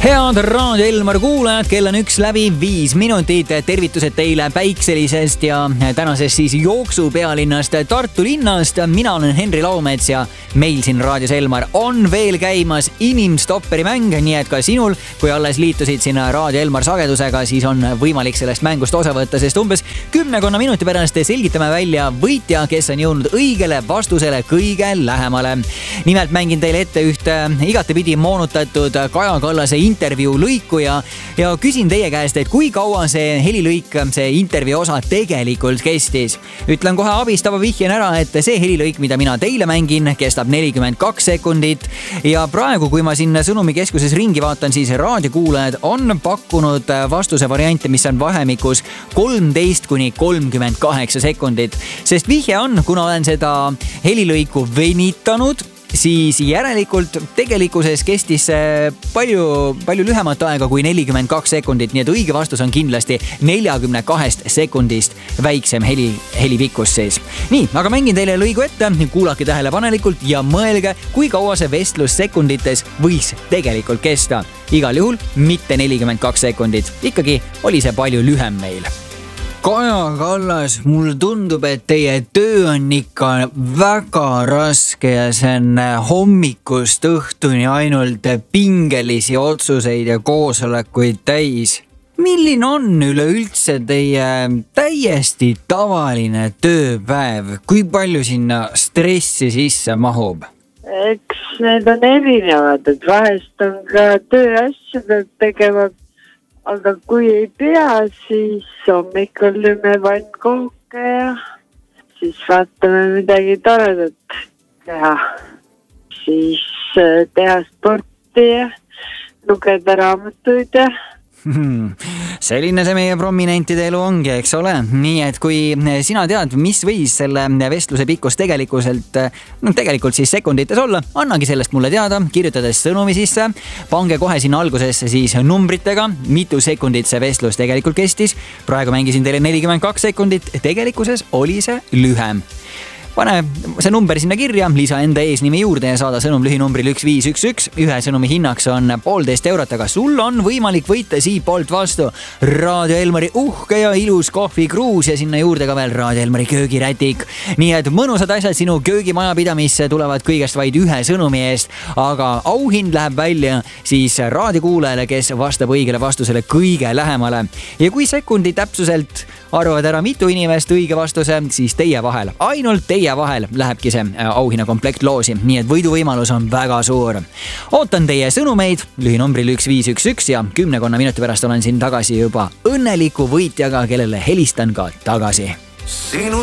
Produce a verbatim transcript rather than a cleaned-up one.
Head Raadio Elmar kuulajad, kell on üks läbi viis minutit. Tervitused teile päikselisest ja tänasest siis jooksu pealinnast Tartu linnast. Mina olen Henri Laumets ja meil siin Raadios Elmar on veel käimas inimstopperi mäng, nii et ka sinul, kui alles liitusid sinna Raadio Elmar sagedusega, siis on võimalik sellest mängust osa võtta, sest umbes kümnekonna minuti pärast selgitame välja võitja, kes on jõudnud õigele vastusele kõige lähemale. Nimelt mängin teile ette ühte igatepidi moonutatud Kaja Kallase intervjuu lõiku ja, ja küsin teie käest, et kui kaua see helilõik, see intervjuu osa tegelikult kestis. Ütlen kohe abistava vihjen ära, et see helilõik, mida mina teile mängin, kestab nelikümmend kaks sekundit ja praegu, kui ma siin sõnumikeskuses ringi vaatan, siis raadiokuulajad on pakkunud vastuse variante, mis on vahemikus kolmteist kuni kolmkümmend kaheksa sekundit. Sest vihje on, kuna olen seda helilõiku venitanud, siis järelikult tegelikkuses kestis palju, palju lühemat aega kui nelikümmend kaks sekundit, nii et õige vastus on kindlasti neljakümne kahest sekundist väiksem heli, helipikkus sees. Nii, aga mängin teile lõigu ette, kuulake tähelepanelikult ja mõelge, kui kaua see vestlus sekundites võis tegelikult kesta. Igal juhul mitte nelikümmend kaks sekundit, ikkagi oli see palju lühem meil. Kaja Kallas, mul tundub, et teie töö on ikka väga raske ja see on hommikust õhtuni ainult pingelisi otsuseid ja koosolekuid täis. Milline on üleüldse teie täiesti tavaline tööpäev? Kui palju sinna stressi sisse mahub? Eks need on erinevad, et vahest on ka tööasjad tegema. Aga kui ei pea, siis hommikul lüme vann kohke ja siis vaatame midagi toredat teha. Siis teha sporti ja lugeda raamatuid ja... Hmm. Selline see meie prominentide elu ongi, eks ole? Nii et kui sina tead, mis võis selle vestluse pikkus tegelikult, no tegelikult siis sekundites olla, annagi sellest mulle teada, kirjutades sõnumi sisse, pange kohe sinna algusesse siis numbritega, mitu sekundit see vestlus tegelikult kestis. Praegu mängisin teile nelikümmend kaks sekundit, tegelikkuses oli see lühem. Pane see number sinna kirja, lisa enda eesnimi juurde ja saada sõnum lühinumbril üks viis üks üks. Ühe sõnumi hinnaks on poolteist eurot, aga sul on võimalik võita siit poolt vastu Raadio Elmari uhke ja ilus kohvikruus ja sinna juurde ka veel Raadio Elmari köögirätik. Nii et mõnusad asjad sinu köögimajapidamisse tulevad kõigest vaid ühe sõnumi eest, aga auhind läheb välja siis raadiokuulajale, kes vastab õigele vastusele kõige lähemale. Ja kui sekundi täpsuselt arvad ära mitu inimest õige vastuse, siis teie vahel, ainult teie ja vahel lähebki see auhinna komplekt loosi, nii et võiduvõimalus on väga suur. Ootan teie sõnumeid lühinumbril üks viis üks üks ja kümnekonna minuti pärast olen siin tagasi juba õnneliku võitjaga, kellele helistan ka tagasi. Sinu